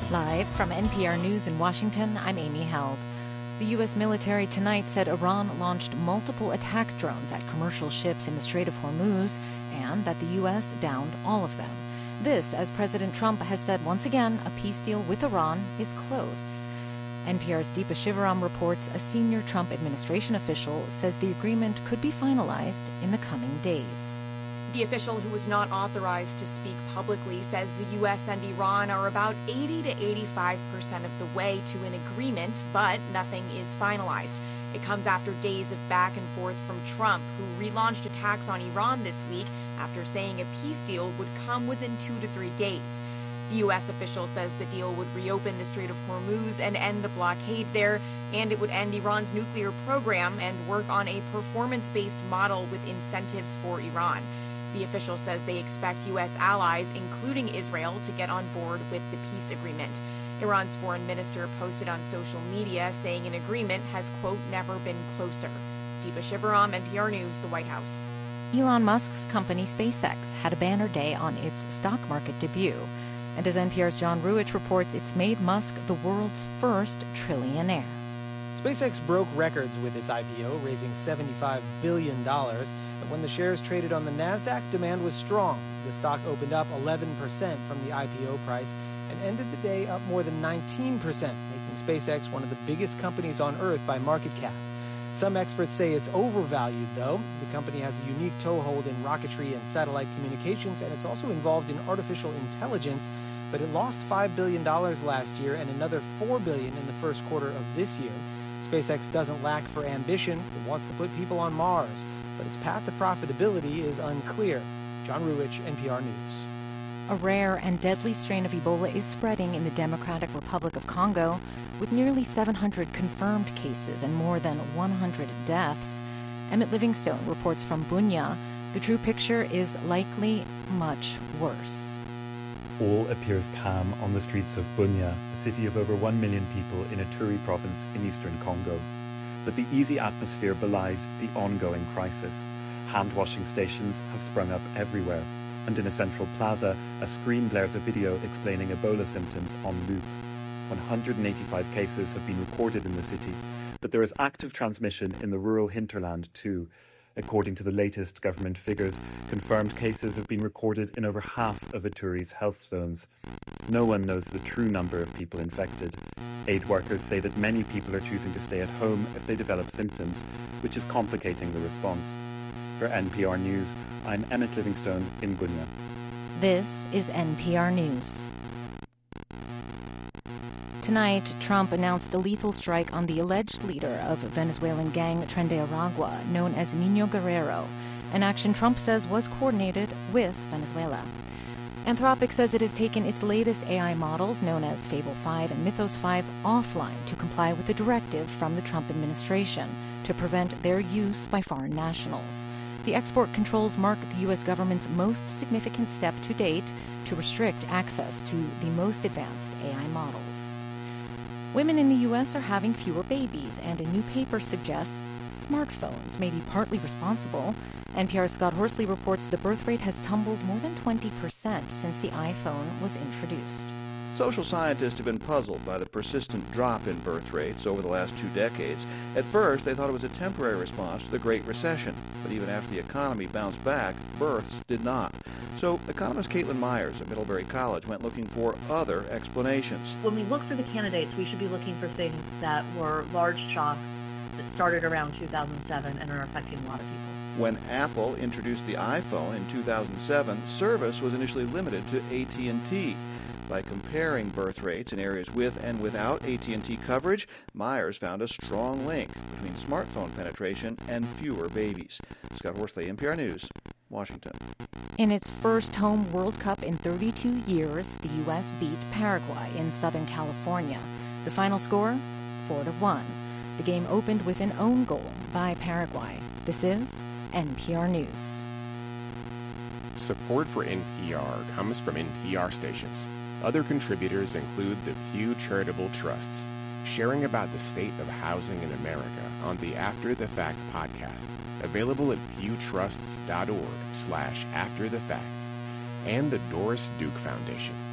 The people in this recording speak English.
Live from NPR News in Washington, I'm Amy Held. The U.S. military tonight said Iran launched multiple attack drones at commercial ships in the Strait of Hormuz and that the U.S. downed all of them. This, as President Trump has said once again, a peace deal with Iran is close. NPR's Deepa Shivaram reports a senior Trump administration official says the agreement could be finalized in the coming days. The official, who was not authorized to speak publicly, says the U.S. and Iran are about 80 to 85% of the way to an agreement, but nothing is finalized. It comes after days of back and forth from Trump, who relaunched attacks on Iran this week after saying a peace deal would come within 2 to 3 days. The U.S. official says the deal would reopen the Strait of Hormuz and end the blockade there, and it would end Iran's nuclear program and work on a performance-based model with incentives for Iran. The official says they expect U.S. allies, including Israel, to get on board with the peace agreement. Iran's foreign minister posted on social media saying an agreement has, quote, never been closer. Deepa Shivaram, NPR News, the White House. Elon Musk's company SpaceX had a banner day on its stock market debut. And as NPR's John Ruich reports, it's made Musk the world's first trillionaire. SpaceX broke records with its IPO, raising $75 billion. But when the shares traded on the NASDAQ, demand was strong. The stock opened up 11% from the IPO price and ended the day up more than 19%, making SpaceX one of the biggest companies on Earth by market cap. Some experts say it's overvalued, though. The company has a unique toehold in rocketry and satellite communications, and it's also involved in artificial intelligence. But it lost $5 billion last year and another $4 billion in the first quarter of this year. SpaceX doesn't lack for ambition. It wants to put people on Mars, but its path to profitability is unclear. John Ruich, NPR News. A rare and deadly strain of Ebola is spreading in the Democratic Republic of Congo, with nearly 700 confirmed cases and more than 100 deaths. Emmett Livingstone reports from Bunia. The true picture is likely much worse. All appears calm on the streets of Bunia, a city of over 1 million people in Ituri province in eastern Congo. But the easy atmosphere belies the ongoing crisis. Hand-washing stations have sprung up everywhere, and in a central plaza, a screen blares a video explaining Ebola symptoms on loop. 185 cases have been recorded in the city, but there is active transmission in the rural hinterland too. According to the latest government figures, confirmed cases have been recorded in over half of Ituri's health zones. No one knows the true number of people infected. Aid workers say that many people are choosing to stay at home if they develop symptoms, which is complicating the response. For NPR News, I'm Emmett Livingstone in Bunia. This is NPR News. Tonight, Trump announced a lethal strike on the alleged leader of Venezuelan gang Tren de Aragua, known as Nino Guerrero, an action Trump says was coordinated with Venezuela. Anthropic says it has taken its latest AI models, known as Fable 5 and Mythos 5, offline to comply with a directive from the Trump administration to prevent their use by foreign nationals. The export controls mark the U.S. government's most significant step to date to restrict access to the most advanced AI models. Women in the U.S. are having fewer babies, and a new paper suggests smartphones may be partly responsible. NPR's Scott Horsley reports the birth rate has tumbled more than 20% since the iPhone was introduced. Social scientists have been puzzled by the persistent drop in birth rates over the last 2 decades. At first, they thought it was a temporary response to the Great Recession, but even after the economy bounced back, births did not. So economist Caitlin Myers at Middlebury College went looking for other explanations. When we look for the candidates, we should be looking for things that were large shocks that started around 2007 and are affecting a lot of people. When Apple introduced the iPhone in 2007, service was initially limited to AT&T. By comparing birth rates in areas with and without AT&T coverage, Myers found a strong link between smartphone penetration and fewer babies. Scott Horsley, NPR News, Washington. In its first home World Cup in 32 years, the U.S. beat Paraguay in Southern California. The final score, 4-1. The game opened with an own goal by Paraguay. This is NPR News. Support for NPR comes from NPR stations. Other contributors include the Pew Charitable Trusts, sharing about the state of housing in America on the After the Fact podcast, available at pewtrusts.org/afterthefact, and the Doris Duke Foundation.